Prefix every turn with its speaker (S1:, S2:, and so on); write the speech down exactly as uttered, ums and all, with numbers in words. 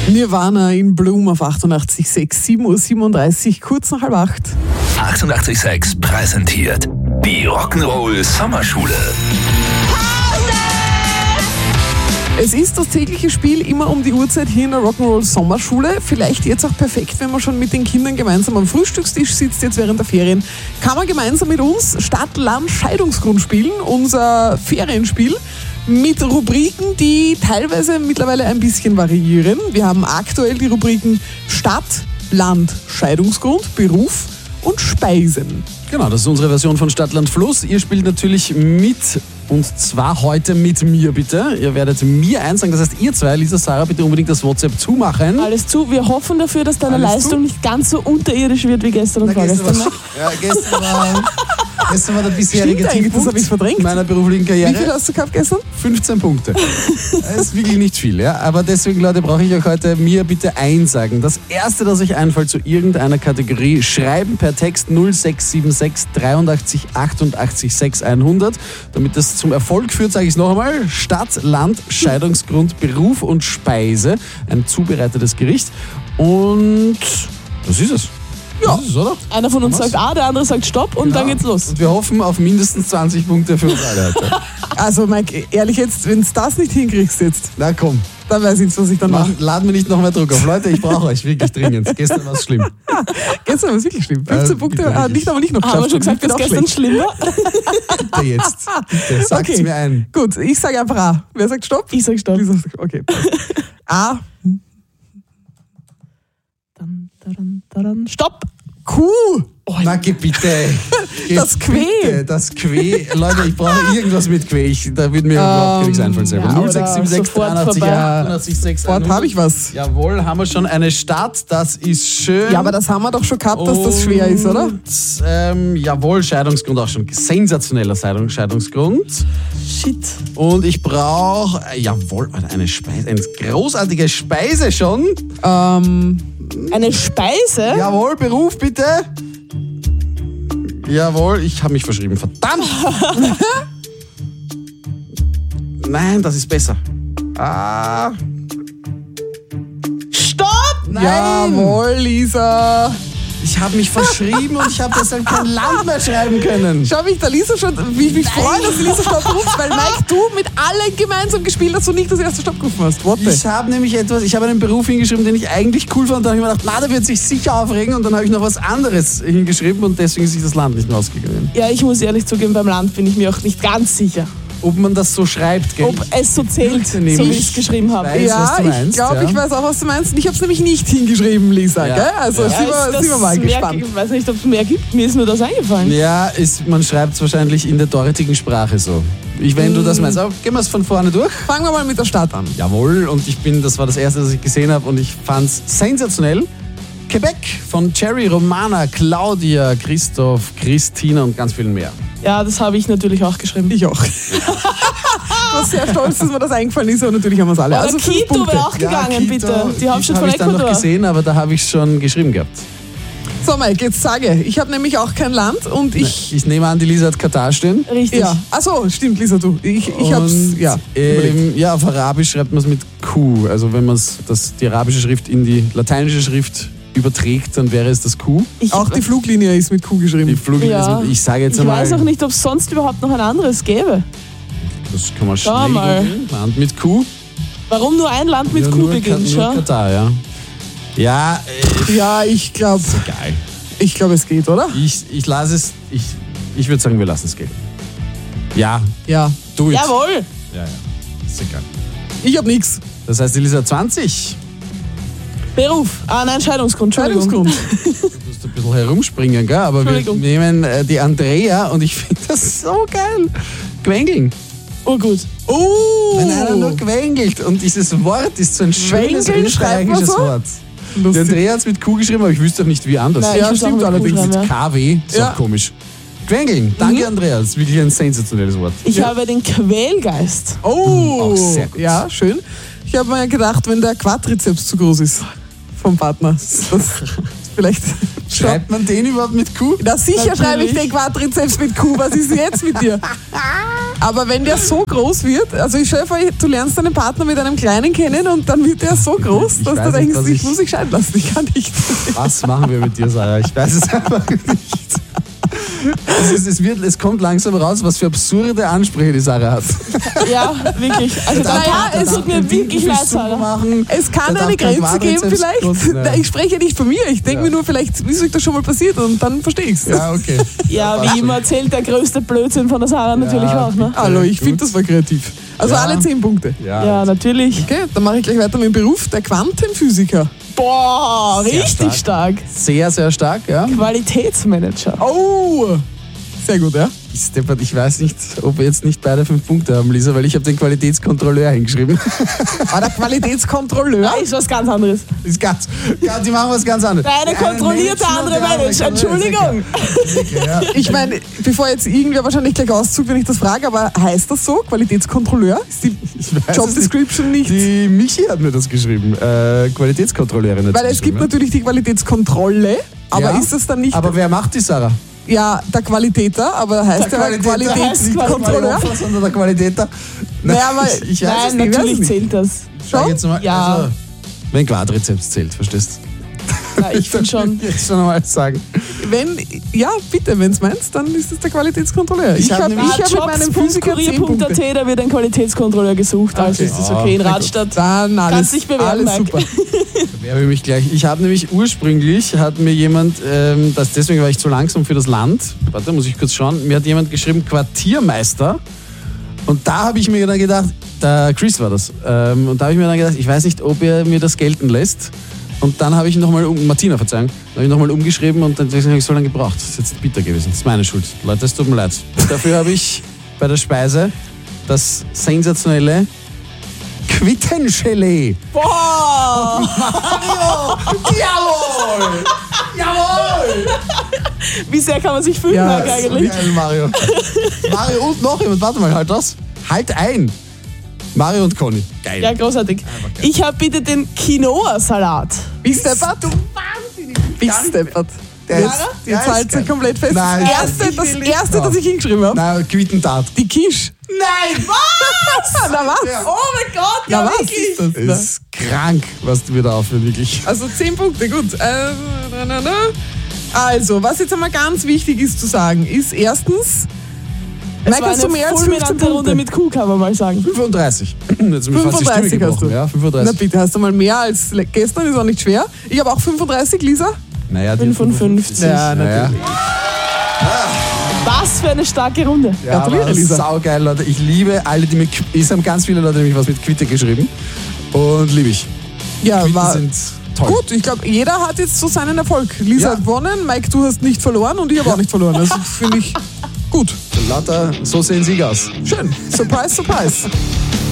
S1: Nirvana in Bloom auf achtundachtzig Komma sechs, sieben Uhr siebenunddreißig, kurz nach halb acht.
S2: achtundachtzig Komma sechs präsentiert die Rock'n'Roll Sommerschule.
S1: Es ist das tägliche Spiel immer um die Uhrzeit hier in der Rock'n'Roll Sommerschule. Vielleicht jetzt auch perfekt, wenn man schon mit den Kindern gemeinsam am Frühstückstisch sitzt, jetzt während der Ferien. Kann man gemeinsam mit uns Stadt, Land, Scheidungsgrund spielen, unser Ferienspiel. Mit Rubriken, die teilweise mittlerweile ein bisschen variieren. Wir haben aktuell die Rubriken Stadt, Land, Scheidungsgrund, Beruf und Speisen.
S3: Genau, das ist unsere Version von Stadt, Land, Fluss. Ihr spielt natürlich mit, und zwar heute mit mir, bitte. Ihr werdet mir eins sagen, das heißt ihr zwei, Lisa, Sarah, bitte unbedingt das WhatsApp zumachen.
S4: Alles zu. Wir hoffen dafür, dass deine
S3: Alles
S4: Leistung
S3: zu?
S4: nicht ganz so unterirdisch wird wie gestern und
S3: Na, gestern
S4: vorgestern.
S3: war, ja, gestern war, gestern war der bisherige
S1: Stimmt eigentlich, das hab ich verdrängt.
S3: meiner beruflichen Karriere.
S1: Wie viel hast du gehabt gestern?
S3: fünfzehn Punkte. Das ist wirklich nicht viel, ja. Aber deswegen, Leute, brauche ich euch heute mir bitte einsagen. Das erste, das euch einfällt zu irgendeiner Kategorie, schreiben per Text null sechs sieben sechs dreiundachtzig achtundachtzig sechs hundert. Damit das zum Erfolg führt, sage ich es noch einmal. Stadt, Land, Scheidungsgrund, Beruf und Speise. Ein zubereitetes Gericht. Und das ist es. Ja, das ist es, oder?
S4: Einer von uns sagt A, der andere sagt Stopp und dann geht's los.
S3: Und wir hoffen auf mindestens zwanzig Punkte für uns alle heute.
S1: Also Mike, ehrlich jetzt, wenn du das nicht hinkriegst jetzt,
S3: Na komm,
S1: dann weiß ich nicht, was ich dann mache.
S3: mach, laden wir nicht noch mehr Druck auf. Leute, ich brauche euch wirklich dringend. Gestern war es schlimm.
S1: Gestern war es wirklich schlimm. fünfzehn
S3: Äh,
S1: Punkte,
S3: bitte
S1: ah,
S3: wirklich.
S1: nicht, aber nicht noch
S4: Haben wir
S1: geschafft.
S4: schon gesagt, dass
S1: Ich bin
S4: gestern
S1: auch
S4: schlimm war?
S3: Bitte jetzt. Bitte, sagt's
S1: Okay.
S3: mir ein.
S1: Gut, ich sage einfach A. Wer sagt Stopp?
S4: Ich sag Stopp.
S1: Lisa sagt- Okay. A.
S4: Dann, dann, dann. Stopp!
S1: Q.
S3: Na, geh bitte. Geh
S1: Das Quä.
S3: bitte, Das Quä. Leute, ich brauche irgendwas mit Quä. Ich, da würde mir überhaupt gar nichts einfallen selber.
S4: ja,
S3: null sechs sieben sechs
S4: sofort
S3: dreiundachtzig
S4: vorbei.
S3: achtundachtzig sechs
S1: Dort habe ich was.
S3: Jawohl, haben wir schon eine Stadt. Das ist schön.
S1: Ja, aber das haben wir doch schon gehabt, dass das schwer ist, oder?
S3: Und, Ähm, jawohl, Scheidungsgrund auch schon. Sensationeller Scheidung, Scheidungsgrund.
S4: Shit.
S3: Und ich brauche, äh, jawohl, eine Speise, eine großartige Speise schon.
S1: Ähm,
S4: Eine Speise?
S3: Jawohl, Beruf bitte. Jawohl, ich habe mich verschrieben. Verdammt! Nein, das ist besser. Ah,
S4: Stopp!
S3: nein!
S1: jawohl, Lisa.
S3: Ich habe mich verschrieben und ich habe deshalb kein Land mehr schreiben können.
S1: Schau mich, der Lisa schon, wie mich freut, dass die Lisa Stopp ruft, weil Mike, du mit allen gemeinsam gespielt hast und nicht das erste Stopp gerufen hast. What the?
S3: Ich habe nämlich etwas, ich habe einen Beruf hingeschrieben, den ich eigentlich cool fand. Und dann habe ich mir gedacht, na, der wird sich sicher aufregen. Und dann habe ich noch was anderes hingeschrieben und deswegen ist sich das Land nicht mehr ausgegangen.
S4: Ja, ich muss ehrlich zugeben, beim Land bin ich mir auch nicht ganz sicher,
S3: Ob man das so schreibt, gell?
S4: ob es so zählt, so wie
S3: nämlich
S4: ich es geschrieben habe.
S3: weiß,
S1: ja,
S3: was du meinst,
S1: ich glaube,
S3: ja.
S1: ich weiß auch, was du meinst. Ich habe es nämlich nicht hingeschrieben, Lisa.
S3: Ja.
S1: Gell? Also
S3: Ja.
S1: sind, wir, sind wir mal
S4: mehr,
S1: gespannt.
S4: Ich weiß nicht, ob es mehr gibt. Mir ist nur das eingefallen.
S3: Ja, ist, man schreibt es wahrscheinlich in der dortigen Sprache so. Ich, wenn du das meinst. Aber gehen wir es von vorne durch.
S1: Fangen wir mal mit der Stadt an.
S3: Jawohl, und ich bin, das war das erste, das ich gesehen habe und ich fand es sensationell. Quebec von Cherry, Romana, Claudia, Christoph, Christina und ganz vielen mehr.
S4: Ja, das habe ich natürlich auch geschrieben.
S1: Ich auch. Ich war sehr stolz, dass mir das eingefallen ist, aber natürlich haben wir es alle.
S4: Oder
S1: also fünf
S4: Quito
S1: Punkte.
S4: wäre auch gegangen,
S3: Quito,
S4: bitte. Die Hauptstadt
S3: hab
S4: von
S3: ich dann noch
S4: Ecuador.
S3: gesehen, aber da habe ich schon geschrieben gehabt.
S1: So, Mike, jetzt sage ich. Ich habe nämlich auch kein Land und ich...
S3: Ich nehme an, die Lisa hat Katar stehen.
S4: Richtig.
S1: Ja, achso, stimmt, Lisa, du. Ich, ich hab's,
S3: Und,
S1: ja, überlegt.
S3: ähm, ja, auf Arabisch schreibt man es mit Q. Also wenn man die arabische Schrift in die lateinische Schrift überträgt, dann wäre es das Q.
S4: Ich,
S1: Auch die Fluglinie ist mit Q
S3: Die
S1: geschrieben.
S3: Fluglinie
S4: Ja.
S3: ist mit, ich sage jetzt
S4: ich
S3: einmal,
S4: weiß auch nicht, ob es sonst überhaupt noch ein anderes gäbe.
S3: das kann man
S4: Schau
S3: schnell
S4: mal.
S3: googeln. Land mit Q.
S4: Warum nur ein Land mit
S3: ja,
S4: Q
S3: nur
S4: beginnt?
S3: Ka- nur
S4: Schau.
S3: Katar, ja. Ja, äh,
S1: Ja, ich glaube,
S3: geil.
S1: ich glaube, es geht, oder?
S3: Ich, ich lasse es, ich, ich würde sagen, wir lassen es gehen. Ja,
S1: Ja.
S3: do it.
S4: Jawohl.
S3: Ja, ja, ist egal.
S1: Ich habe nichts.
S3: Das heißt, Elisa zwanzig.
S4: Beruf. Ah nein, Scheidungsgrund. Entschuldigung.
S1: Scheidungsgrund.
S3: Du musst ein bisschen herumspringen, gell? Aber wir
S4: Entschuldigung.
S3: nehmen äh, die Andrea und ich finde das so geil. Quengeln.
S4: Oh gut.
S1: Oh!
S3: Wenn einer nur quengelt und dieses Wort ist so ein schönes
S1: Quengeln schreibt man
S3: österreichisches
S1: so?
S3: Wort. Die
S1: Lustig.
S3: Andrea hat es mit Q geschrieben, aber ich wüsste auch nicht, wie anders.
S4: Nein, ich
S1: Ja,
S4: würd's auch
S1: stimmt
S4: mit Q
S1: allerdings.
S4: schreiben,
S3: Mit
S4: ja.
S3: K W, ist
S1: Ja.
S3: auch komisch. Quengeln, danke Andrea, das ist wirklich ein sensationelles Wort.
S4: Ich
S1: Ja.
S4: habe den Quälgeist.
S1: Oh!
S3: Auch sehr gut.
S1: Ja, schön. Ich habe mir gedacht, wenn der Quadrizeps zu groß ist vom Partner, das vielleicht...
S3: Schreibt man den überhaupt mit Q?
S1: Na sicher
S4: Natürlich.
S1: schreibe ich den Quadrizeps mit Q. Was ist jetzt mit dir? Aber wenn der so groß wird, also ich stelle vor, du lernst deinen Partner mit einem Kleinen kennen und dann wird der so groß,
S3: Ich
S1: dass
S3: weiß
S1: du
S3: nicht,
S1: denkst,
S3: was
S1: ich,
S3: ich-
S1: muss mich scheiden lassen, ich kann nicht.
S3: Was machen wir mit dir, Sarah? Ich weiß es einfach nicht. Es, ist, es, wird, es kommt langsam raus, was für absurde Ansprüche die Sarah hat.
S4: Ja, wirklich. Also
S1: Naja,
S4: naja,
S1: es
S4: es tut mir wirklich leid, Sarah.
S3: machen.
S1: Es kann
S3: Der
S1: eine
S3: darf kein
S1: Grenze geben
S3: Quadrizeps
S1: vielleicht.
S3: nutzen, ja.
S1: Na, ich spreche nicht von mir, ich denke
S3: Ja.
S1: mir nur vielleicht, wie ist euch das schon mal passiert und dann verstehe ich es.
S3: Ja, okay.
S4: Ja,
S3: passt
S4: wie
S3: schon.
S4: immer zählt der größte Blödsinn von der Sarah natürlich auch, ne?
S1: Hallo, ich
S3: Gut.
S1: finde, das war kreativ. Also
S3: Ja.
S1: alle zehn Punkte.
S3: Ja,
S4: Ja, natürlich.
S1: Okay, dann mache ich gleich weiter mit dem Beruf, der Quantenphysiker.
S4: Boah,
S3: Sehr
S4: richtig stark.
S3: sehr, sehr stark, ja.
S4: Qualitätsmanager.
S1: Oh, sehr gut, ja.
S3: Ich, Steppert, ich weiß nicht, ob wir jetzt nicht beide fünf Punkte haben, Lisa, weil ich habe den Qualitätskontrolleur hingeschrieben.
S1: Aber der Qualitätskontrolleur,
S4: Ja, ist was ganz anderes.
S3: Ist ganz, ganz, die machen was ganz anderes.
S4: Der eine
S3: Der eine
S4: kontrolliert, der
S3: Manager und
S4: andere
S3: der andere
S4: Manager. Entschuldigung.
S3: Okay, ja.
S1: ich meine, bevor jetzt irgendwer wahrscheinlich gleich auszugt, wenn ich das frage, aber heißt das so, Qualitätskontrolleur? Ist die
S3: Ich weiß
S1: Job
S3: es nicht.
S1: Description nicht?
S3: Die Michi hat mir das geschrieben, äh, Qualitätskontrolleurin. hat
S1: Weil
S3: sie
S1: es gibt
S3: geschrieben,
S1: natürlich die Qualitätskontrolle, aber
S3: Ja.
S1: ist das dann nicht,
S3: Aber wer macht die, Sarah?
S1: ja, der Qualitäter, aber heißt der,
S3: Qualitäter heißt
S1: Qualitätskontrolleur?
S3: nicht sondern der Qualitäter.
S1: Naja, aber
S3: ich, ich weiß
S4: Nein,
S3: es nicht.
S4: natürlich
S1: nicht.
S4: zählt das.
S3: Sag
S1: Schon?
S3: jetzt mal,
S4: Ja.
S3: also, wenn Quadrizeps zählt, verstehst
S4: Ja, ich finde schon.
S3: du? Jetzt schon einmal sagen.
S1: Wenn, ja, bitte, wenn es meinst, dann ist es der Qualitätskontrolleur.
S3: Ich
S1: Ich
S3: hab
S1: habe
S3: nämlich-
S1: ich hab mit meinem Physiker zehn Punkte.
S4: Jobs.kurier.at, da wird ein Qualitätskontrolleur gesucht, also
S1: Okay.
S4: ist das okay in
S3: Ah, na
S4: Radstadt.
S1: Dann alles,
S4: Kannst dich bewerben,
S1: alles
S4: Mike.
S1: super.
S3: Bewerbe mich gleich. Ich habe nämlich ursprünglich, hat mir jemand, ähm, das, deswegen war ich zu langsam für das Land, warte, muss ich kurz schauen, mir hat jemand geschrieben Quartiermeister und da habe ich mir dann gedacht, der Chris war das, ähm, und da habe ich mir dann gedacht, ich weiß nicht, ob er mir das gelten lässt. Und dann habe ich nochmal, um, Martina, Verzeihung, dann habe ich nochmal umgeschrieben und dann habe ich so lange gebraucht. Das ist jetzt bitter gewesen, das ist meine Schuld. Leute, es tut mir leid. Dafür habe ich bei der Speise das sensationelle Quittengelee.
S4: Boah!
S3: Jawohl! Jawohl!
S4: Wie sehr kann man sich fühlen,
S1: Ja,
S4: Mike,
S1: so
S4: eigentlich?
S3: Geil, Mario. Mario und noch jemand, warte mal, halt das. Halt ein. Mario und Conny. Geil.
S4: Ja, großartig. Ich habe bitte den Quinoa-Salat.
S1: Bist deppert? Du wahnsinnig. Bist deppert.
S3: Der
S1: Jetzt,
S3: ist- der
S1: jetzt
S3: ist
S1: halt
S3: geil.
S1: komplett fest.
S3: Nein,
S1: das erste,
S3: ich
S1: das,
S3: will nicht
S1: erste
S3: drauf.
S1: das ich hingeschrieben habe,
S3: Na, Quittentat.
S1: die Quiche.
S3: Nein!
S1: Was? Na was?
S3: Ja.
S4: Oh mein Gott,
S1: Na
S4: ja,
S1: was
S4: wirklich.
S1: ist das?
S3: Das
S1: Na?
S3: ist krank, was du wieder aufhörst, wirklich.
S1: Also zehn Punkte, gut. Äh, na, na, na. Also, was jetzt einmal ganz wichtig ist zu sagen, ist erstens,
S4: Es
S1: Mike,
S4: war
S1: hast du
S4: eine
S1: mehr als fünfzehn
S4: fulminante Runde
S1: Punkte?
S4: mit Q, kann man mal sagen.
S3: fünfunddreißig. Jetzt haben wir fast die Stimme
S1: fünfunddreißig hast
S3: gebrochen.
S1: du.
S3: Ja,
S1: Na
S3: fünfunddreißig.
S1: bitte, hast du mal mehr als le- gestern, ist auch nicht schwer. Ich habe auch fünfunddreißig, Lisa.
S3: Naja, die
S4: fünfundfünfzig.
S1: Ja,
S3: Naja.
S4: Was für eine starke Runde.
S3: Ja,
S1: Gratuliere,
S3: aber
S1: Lisa.
S3: saugeil, Leute. Ich liebe alle, die mit. Es haben ganz viele Leute nämlich was mit Quitte geschrieben. Und liebe ich.
S1: Ja,
S3: Quitten
S1: war
S3: sind toll.
S1: gut. Ich glaube, jeder hat jetzt so seinen Erfolg. Lisa
S3: Ja.
S1: hat gewonnen, Mike, du hast nicht verloren und ich habe auch nicht verloren. Also finde ich gut.
S3: Lauter, so sehen sie aus.
S1: Schön. Surprise, surprise.